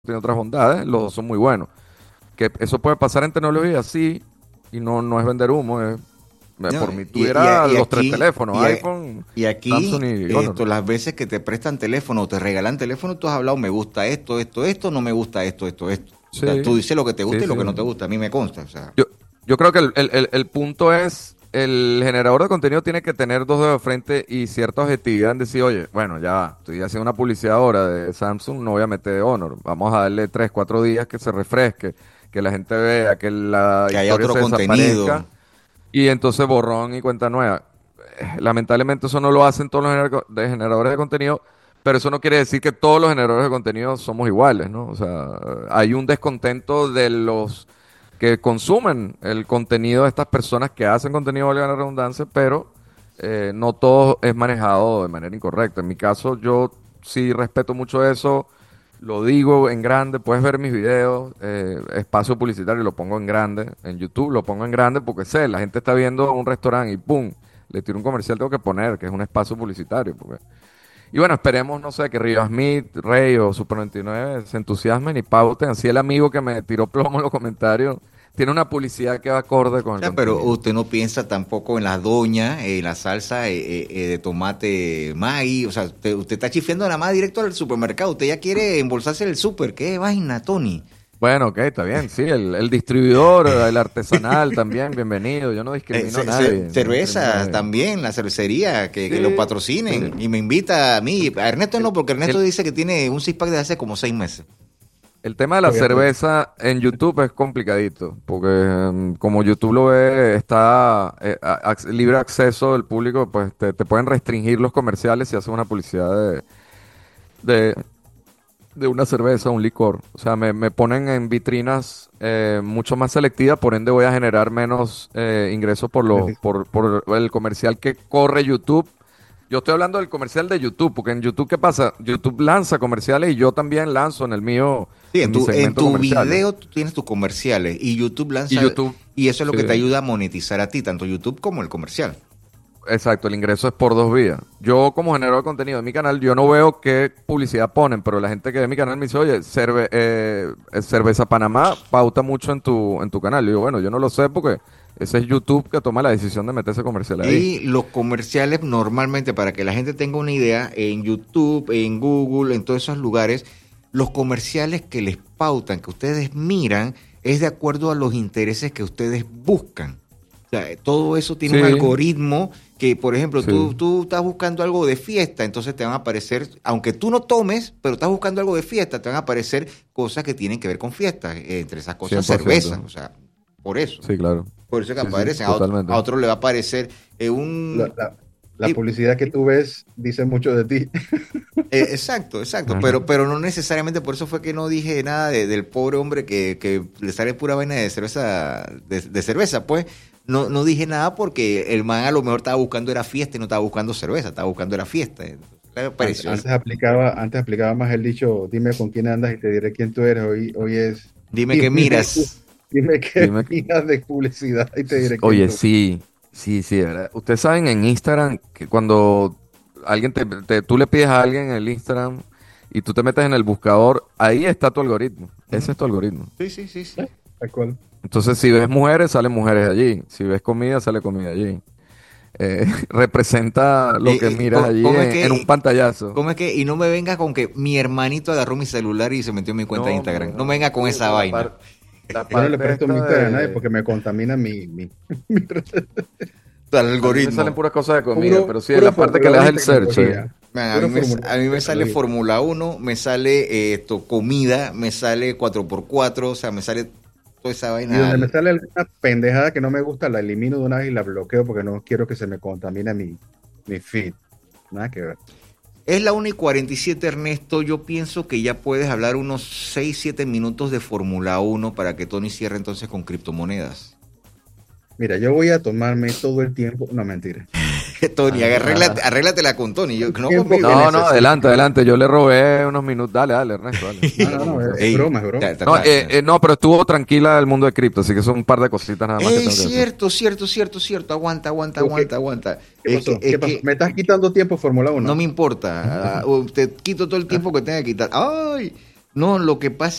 tiene otras bondades, los dos son muy buenos. Que eso puede pasar en tecnología, sí, y no es vender humo, No, por mí tuviera y los tres aquí, teléfonos, y, a- iPhone, y aquí Samsung y Honor. las veces que te prestan teléfono o te regalan teléfono, tú has hablado, me gusta esto, no me gusta esto. O sea, tú Sí, dices lo que te gusta sí, y lo sí. que no te gusta, a mí me consta. O sea, Yo creo que el punto es, el generador de contenido tiene que tener dos dedos de frente y cierta objetividad en decir, oye, bueno, ya va, estoy haciendo una publicidad ahora de Samsung, no voy a meter de Honor, vamos a darle 3, 4 días que se refresque, que la gente vea, que la que haya historia otro se contenido. desaparezca y entonces borrón y cuenta nueva. Lamentablemente eso no lo hacen todos los generadores de contenido, pero eso no quiere decir que todos los generadores de contenido somos iguales, ¿no? O sea, hay un descontento de los que consumen el contenido de estas personas que hacen contenido, valga la redundancia, pero no todo es manejado de manera incorrecta. En mi caso, yo sí respeto mucho eso, lo digo en grande, puedes ver mis videos, espacio publicitario, lo pongo en grande, en YouTube lo pongo en grande porque sé, la gente está viendo un restaurante y ¡pum! Le tiro un comercial, tengo que poner, que es un espacio publicitario. Y bueno, esperemos, no sé, que Río Smith, Rey o Super 99 se entusiasmen y pauten. Así el amigo que me tiró plomo en los comentarios tiene una publicidad que va acorde con O el sea, pero contenido. usted no piensa tampoco en las doñas, en la salsa de tomate Maggi. O sea, usted está chifiando nada más directo al supermercado. Usted ya quiere embolsarse el súper. ¿Qué vaina, Tony? Bueno, ok, está bien, sí, el distribuidor, el artesanal también, bienvenido. Yo no discrimino a nadie, no discrimino a Cerveza nadie. también, la cervecería, que lo Sí, patrocinen. sí. Y me invita a mí. A Ernesto El, no, porque Ernesto el, dice que tiene un six-pack desde hace como 6 meses. el tema de la Todavía no. cerveza en YouTube es complicadito, porque como YouTube lo ve, está libre acceso del público, pues te pueden restringir los comerciales si haces una publicidad de, de una cerveza, un licor. O sea, me ponen en vitrinas mucho más selectivas, por ende voy a generar menos ingresos por el comercial que corre YouTube. Yo estoy hablando del comercial de YouTube, porque en YouTube, ¿qué pasa? YouTube lanza comerciales y yo también lanzo en el mío, Sí, en mi en segmento tu comerciales. video tú tienes tus comerciales y YouTube Y lanza, YouTube, y eso es lo sí, que te ayuda a monetizar a ti, tanto YouTube como el comercial. exacto, el ingreso es por dos vías. Yo como generador de contenido de mi canal, yo no veo qué publicidad ponen, pero la gente que ve mi canal me dice, oye, Cerveza Panamá pauta mucho en tu canal. Y digo, bueno, yo no lo sé porque ese es YouTube que toma la decisión de meter ese comercial ahí. Y los comerciales normalmente, para que la gente tenga una idea, en YouTube, en Google, en todos esos lugares, los comerciales que les pautan, que ustedes miran, es de acuerdo a los intereses que ustedes buscan. O sea, todo eso tiene un Sí, algoritmo que, por ejemplo, sí, tú estás buscando algo de fiesta, entonces te van a aparecer, aunque tú no tomes, pero estás buscando algo de fiesta, te van a aparecer cosas que tienen que ver con fiesta. Entre esas cosas, 100%. cerveza. O sea, por eso. Sí, claro. Por eso que Sí, sí, aparecen. totalmente. A otro le va a aparecer La, un... la- la y- publicidad que tú ves dice mucho de ti. exacto. Ajá. Pero no necesariamente, por eso fue que no dije nada del pobre hombre que le sale pura vaina de cerveza, de cerveza, pues. No dije nada porque el man a lo mejor estaba buscando era fiesta y no estaba buscando cerveza, estaba buscando era fiesta. Entonces, le pareció. Antes aplicaba más el dicho, dime con quién andas y te diré quién tú eres. Hoy es, Dime qué miras. dime qué Dime, miras de publicidad y te diré quién oye, tú. sí, ¿verdad? Ustedes saben en Instagram que cuando alguien tú le pides a alguien en el Instagram y tú te metes en el buscador, ahí está tu algoritmo. Ese es tu algoritmo. Sí. Tal cual. Entonces, si ves mujeres, salen mujeres allí. Si ves comida, sale comida allí. Representa lo que miras allí ¿Cómo es en un que, pantallazo. cómo es que, y no me vengas con que mi hermanito agarró mi celular y se metió en mi cuenta de Instagram? No me venga con esa vaina. La Yo no le parte presto mi esta Instagram a nadie de... porque me contamina mi El A mí me salen algoritmo. puras cosas de comida, puro, pero sí, en puro la parte que Fórmula le das 1 y el search. tecnología. Man, Puro a mí Fórmula 1 y me sale tecnología. Fórmula 1, me sale comida, me sale 4x4, o sea, me sale toda esa Y donde vaina. me sale alguna pendejada que no me gusta, la elimino de una vez y la bloqueo porque no quiero que se me contamine mi feed. Nada que ver. Es la 1:47, Ernesto. Yo pienso que ya puedes hablar unos 6, 7 minutos de Fórmula 1 para que Tony cierre entonces con criptomonedas. Mira, yo voy a tomarme todo el tiempo. No, mentira. Tony, Ah, arréglatela con Tony. Yo, no Tiempo conmigo. que no, necesito. adelante. Yo le robé unos minutos. Dale, Ernesto, dale. Dale No, con es todo. Ey, broma, es broma. ta- ta- No, ta- no, pero estuvo tranquila el mundo de cripto, así que son un par de cositas nada más que Ey, tengo que decir. cierto. Aguanta. ¿Qué pasó? ¿Qué pasó? ¿Me estás quitando tiempo Fórmula No 1? me importa. Te quito todo el tiempo que tenga que quitar. Ay, No, lo que pasa